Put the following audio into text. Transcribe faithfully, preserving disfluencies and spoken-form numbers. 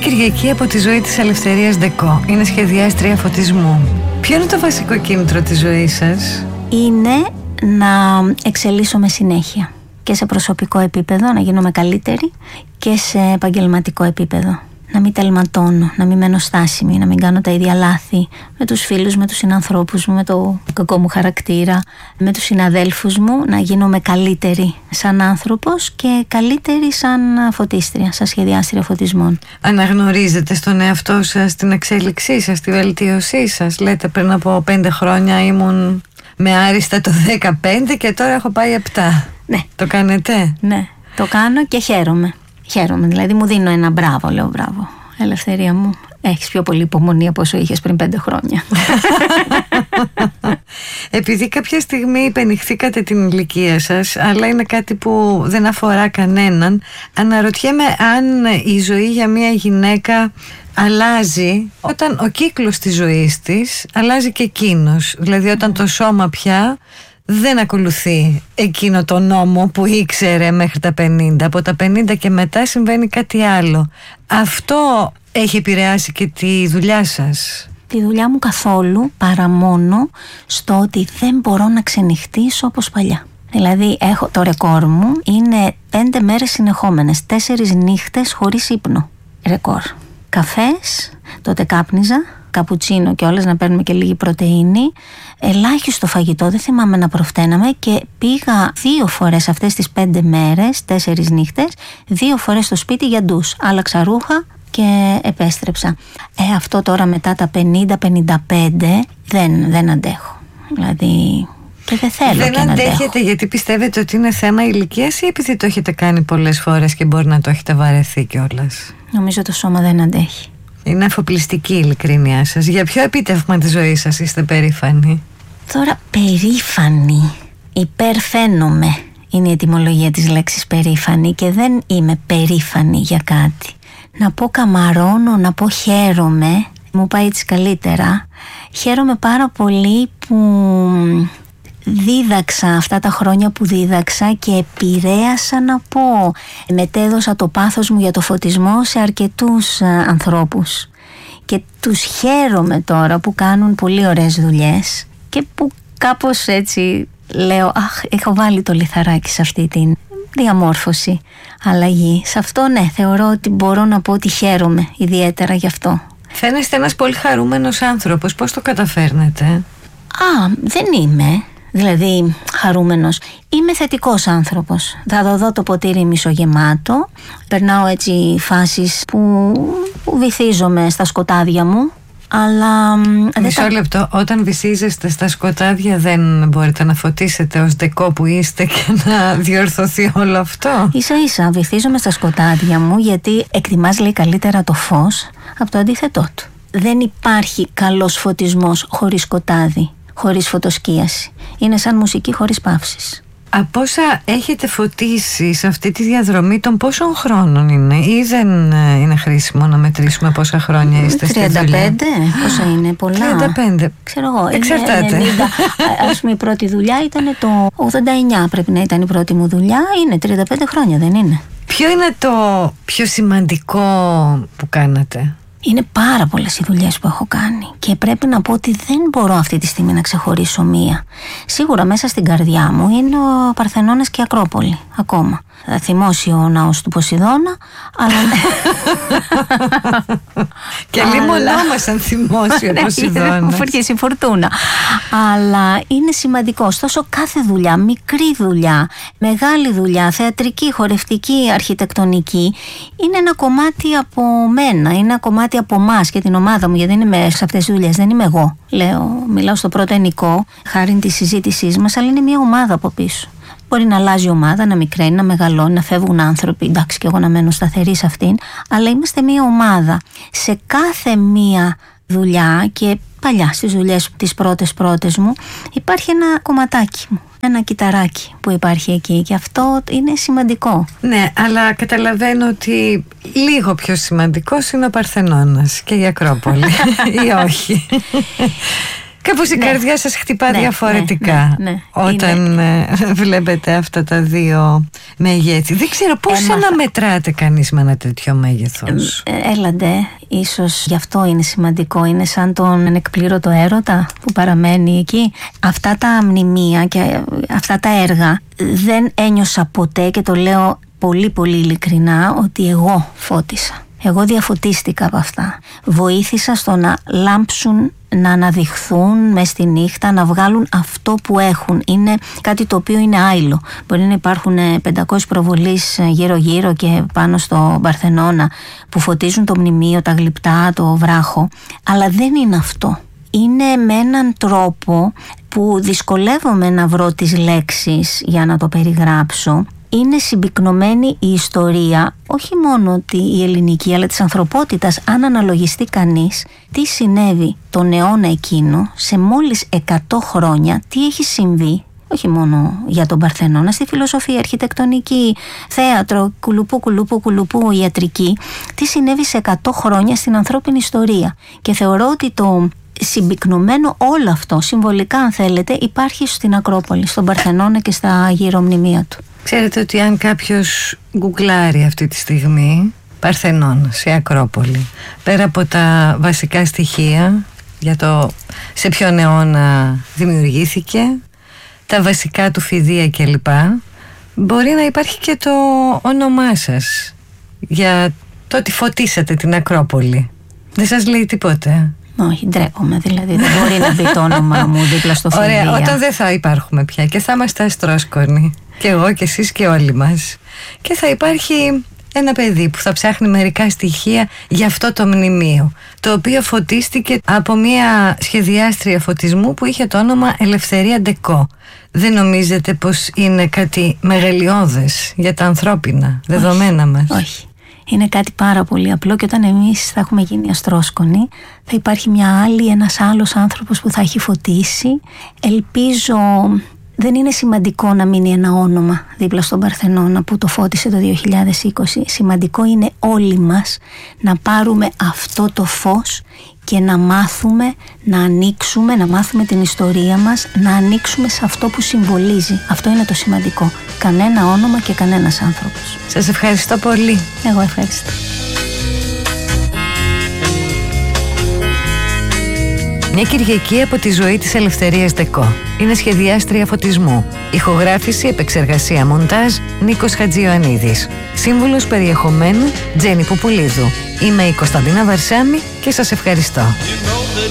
Κυριακή από τη ζωή της Ελευθερίας Ντεκό. Είναι σχεδιάστρια φωτισμού. Ποιο είναι το βασικό κίνητρο της ζωής σας? Είναι να εξελίσσομαι συνέχεια. Και σε προσωπικό επίπεδο, να γίνομαι καλύτερη, και σε επαγγελματικό επίπεδο. Να μην τελματώνω, να μην μένω στάσιμη, να μην κάνω τα ίδια λάθη με τους φίλους, με τους συνανθρώπους μου, με το κακό μου χαρακτήρα, με τους συναδέλφους μου, να γίνομαι καλύτερη σαν άνθρωπος και καλύτερη σαν φωτίστρια, σαν σχεδιάστρια φωτισμών. Αναγνωρίζετε στον εαυτό σας την εξέλιξή σας, τη βελτίωσή σας? Λέτε, πριν από πέντε χρόνια ήμουν με άριστα το δεκαπέντε και τώρα έχω πάει επτά. Ναι. Το κάνετε? Ναι, το κάνω και χαίρομαι. Χαίρομαι, δηλαδή μου δίνω ένα μπράβο, λέω μπράβο. Ελευθερία μου, έχεις πιο πολύ υπομονή από όσο είχες πριν πέντε χρόνια. Επειδή κάποια στιγμή υπενηχθήκατε την ηλικία σας, αλλά είναι κάτι που δεν αφορά κανέναν, αναρωτιέμαι αν η ζωή για μια γυναίκα αλλάζει όταν ο κύκλος της ζωής της αλλάζει και εκείνος. Δηλαδή όταν το σώμα πια δεν ακολουθεί εκείνο το νόμο που ήξερε μέχρι τα πενήντα. Από τα πενήντα και μετά συμβαίνει κάτι άλλο. Αυτό έχει επηρεάσει και τη δουλειά σας? Τη δουλειά μου καθόλου, παρά μόνο στο ότι δεν μπορώ να ξενυχτήσω όπως παλιά. Δηλαδή έχω, το ρεκόρ μου είναι πέντε μέρες συνεχόμενες, τέσσερις νύχτες χωρίς ύπνο. Ρεκόρ. Καφές, τότε κάπνιζα, καπουτσίνο και όλες, να παίρνουμε και λίγη πρωτεΐνη, ελάχιστο φαγητό, δεν θυμάμαι να προφταίναμε, και πήγα δύο φορές αυτές τις πέντε μέρες, τέσσερις νύχτες, δύο φορές στο σπίτι για ντους, άλλαξα ρούχα και επέστρεψα. Ε, αυτό τώρα μετά τα πενήντα πενήντα πέντε δεν, δεν αντέχω, δηλαδή και δεν θέλω. Δεν και να αντέχετε αντέχω. γιατί πιστεύετε ότι είναι θέμα ηλικίας ή επειδή το έχετε κάνει πολλές φορές και μπορεί να το έχετε βαρεθεί κιόλας? Νομίζω το σώμα δεν αντέχει. Είναι αφοπλιστική η ειλικρίνειά σας. Για ποιο επίτευγμα της ζωής σας είστε περήφανοι? Τώρα, περήφανη, υπερφαίνομαι είναι η ετυμολογία της λέξης περήφανη, και δεν είμαι περήφανη για κάτι. Να πω καμαρώνω, να πω χαίρομαι, μου πάει έτσι καλύτερα. Χαίρομαι πάρα πολύ που δίδαξα αυτά τα χρόνια που δίδαξα και επηρέασα, να πω, μετέδωσα το πάθος μου για το φωτισμό σε αρκετούς ανθρώπους, και τους χαίρομαι τώρα που κάνουν πολύ ωραίες δουλειές και που κάπως έτσι λέω, αχ, έχω βάλει το λιθαράκι σε αυτή τη διαμόρφωση, αλλαγή. Σε αυτό, ναι, θεωρώ ότι μπορώ να πω ότι χαίρομαι ιδιαίτερα γι' αυτό. Φαίνεστε ένας πολύ χαρούμενος άνθρωπος. Πώς το καταφέρνετε? Α, δεν είμαι δηλαδή χαρούμενος. Είμαι θετικός άνθρωπος. Θα δω το ποτήρι μισογεμάτο. Περνάω έτσι φάσεις που, που βυθίζομαι στα σκοτάδια μου. Αλλά μισό λεπτό, όταν βυσίζεστε στα σκοτάδια δεν μπορείτε να φωτίσετε ως Ντεκό που είστε και να διορθωθεί όλο αυτό? Ίσα ίσα βυθίζομαι στα σκοτάδια μου, γιατί εκτιμάς, λέει, καλύτερα το φως από το αντίθετό του. Δεν υπάρχει καλός φωτισμός χωρίς σκοτάδι, χωρίς φωτοσκίαση. Είναι σαν μουσική χωρίς παύσεις. Από όσα έχετε φωτίσει σε αυτή τη διαδρομή, των πόσων χρόνων είναι, ή δεν είναι χρήσιμο να μετρήσουμε πόσα χρόνια είστε στη δουλειά? τριάντα πέντε, πόσα είναι, πολλά. τριάντα πέντε. Ξέρω εγώ, εξαρτάται. ενενήντα. Ας πούμε, η πρώτη δουλειά ήταν το ογδόντα εννιά, πρέπει να ήταν η πρώτη μου δουλειά. Είναι τριάντα πέντε χρόνια, δεν είναι? Ποιο είναι το πιο σημαντικό που κάνατε? Είναι πάρα πολλές οι δουλειές που έχω κάνει και πρέπει να πω ότι δεν μπορώ αυτή τη στιγμή να ξεχωρίσω μία. Σίγουρα μέσα στην καρδιά μου είναι ο Παρθενώνας και η Ακρόπολη ακόμα. Θα θυμώσει ο ναός του Ποσειδώνα, αλλά... Και λίμωνό μας αν θυμώσει ο Ποσειδώνας. Μου φέρχεσαι η φορτούνα. Αλλά είναι σημαντικό. Ωστόσο κάθε δουλειά, μικρή δουλειά, μεγάλη δουλειά, θεατρική, χορευτική, αρχιτεκτονική, είναι ένα κομμάτι από μένα, είναι ένα κομμάτι από εμάς και την ομάδα μου, γιατί δεν είμαι σε αυτές τις δουλειές, δεν είμαι εγώ. Λέω, μιλάω στο πρώτο ενικό, χάρη τη συζήτησή μας, αλλά είναι μια ομάδα από πίσω. Μπορεί να αλλάζει η ομάδα, να μικραίνει, να μεγαλώνει, να φεύγουν άνθρωποι, εντάξει, και εγώ να μένω σταθερή σε αυτήν, αλλά είμαστε μια ομάδα. Σε κάθε μια δουλειά, και παλιά στις δουλειές τις πρώτες πρώτες μου, υπάρχει ένα κομματάκι μου, ένα κυταράκι που υπάρχει εκεί, και αυτό είναι σημαντικό. Ναι, αλλά καταλαβαίνω ότι λίγο πιο σημαντικός είναι ο Παρθενώνας και η Ακρόπολη ή όχι? Κάπως η ναι. καρδιά σας χτυπά ναι, διαφορετικά ναι, ναι, ναι. όταν είναι... βλέπετε αυτά τα δύο μέγεθη. Δεν ξέρω πώς Έμαθα. αναμετράτε κανείς με ένα τέτοιο μέγεθος. Ε, έλαντε, ίσως γι' αυτό είναι σημαντικό. Είναι σαν τον ανεκπλήρωτο έρωτα που παραμένει εκεί. Αυτά τα μνημεία και αυτά τα έργα δεν ένιωσα ποτέ, και το λέω πολύ πολύ ειλικρινά, ότι εγώ φώτισα. Εγώ διαφωτίστηκα από αυτά. Βοήθησα στο να λάμψουν, να αναδειχθούν μες στη νύχτα, να βγάλουν αυτό που έχουν. Είναι κάτι το οποίο είναι άειλο. Μπορεί να υπάρχουν πεντακόσιες προβολείς γύρω-γύρω και πάνω στο Παρθενώνα που φωτίζουν το μνημείο, τα γλυπτά, το βράχο, αλλά δεν είναι αυτό. Είναι με έναν τρόπο που δυσκολεύομαι να βρω τις λέξεις για να το περιγράψω. Είναι συμπυκνωμένη η ιστορία, όχι μόνο η ελληνική, αλλά της ανθρωπότητας. Αν αναλογιστεί κανείς τι συνέβη τον αιώνα εκείνο, σε μόλις εκατό χρόνια, τι έχει συμβεί, όχι μόνο για τον Παρθενώνα, στη φιλοσοφία, αρχιτεκτονική, θέατρο, κουλουπού, κουλουπού, κουλουπού, ιατρική, τι συνέβη σε εκατό χρόνια στην ανθρώπινη ιστορία. Και θεωρώ ότι το συμπυκνωμένο όλο αυτό, συμβολικά αν θέλετε, υπάρχει στην Ακρόπολη, στον Παρθενώνα και στα γύρω μνημεία του. Ξέρετε ότι αν κάποιος γκουγκλάρει αυτή τη στιγμή Παρθενώνα σε Ακρόπολη, πέρα από τα βασικά στοιχεία για το σε ποιον αιώνα δημιουργήθηκε, τα βασικά του φηδεία κλπ, μπορεί να υπάρχει και το όνομά σας για το ότι φωτίσατε την Ακρόπολη. Δεν σας λέει τίποτε? Όχι, ντρέπομαι, δηλαδή δεν μπορεί να μπει το όνομά μου δίπλα στο φηδεία. Ωραία, όταν δεν θα υπάρχουμε πια και θα είμαστε αστρόσκονοι, και εγώ και εσείς και όλοι μας, και θα υπάρχει ένα παιδί που θα ψάχνει μερικά στοιχεία για αυτό το μνημείο, το οποίο φωτίστηκε από μια σχεδιάστρια φωτισμού που είχε το όνομα Ελευθερία Ντεκό. Δεν νομίζετε πως είναι κάτι μεγαλειώδες για τα ανθρώπινα δεδομένα μας? Όχι. Είναι κάτι πάρα πολύ απλό, και όταν εμείς θα έχουμε γίνει αστρόσκονοι, θα υπάρχει μια άλλη, ένας άλλος άνθρωπος που θα έχει φωτίσει. Ελπίζω, δεν είναι σημαντικό να μείνει ένα όνομα δίπλα στον Παρθενώνα που το φώτισε το δύο χιλιάδες είκοσι. Σημαντικό είναι όλοι μας να πάρουμε αυτό το φως και να μάθουμε, να ανοίξουμε, να μάθουμε την ιστορία μας, να ανοίξουμε σε αυτό που συμβολίζει. Αυτό είναι το σημαντικό. Κανένα όνομα και κανένας άνθρωπος. Σας ευχαριστώ πολύ. Εγώ ευχαριστώ. Μια Κυριακή από τη ζωή της Ελευθερίας Ντεκό. Είναι σχεδιάστρια φωτισμού. Ηχογράφηση, επεξεργασία, μοντάζ, Νίκος Χατζιωαννίδης. Σύμβουλος περιεχομένου, Τζένι Πουπουλίδου. Είμαι η Κωνσταντίνα Βαρσάμι και σας ευχαριστώ.